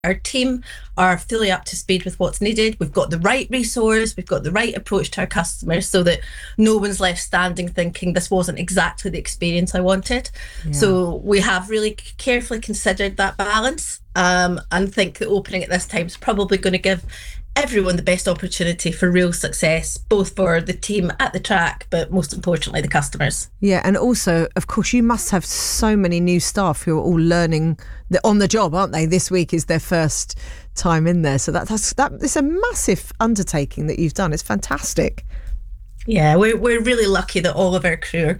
our team are fully up to speed with what's needed. We've got the right resource, we've got the right approach to our customers so that no one's left standing thinking this wasn't exactly the experience I wanted. Yeah. So we have really carefully considered that balance, and think that opening at this time is probably going to give everyone the best opportunity for real success, both for the team at the track, but most importantly, the customers. Yeah, and also, of course, you must have so many new staff who are all learning on the job, aren't they? This week is their first time in there, so it's a massive undertaking that you've done. It's fantastic. Yeah, we're really lucky that all of our crew are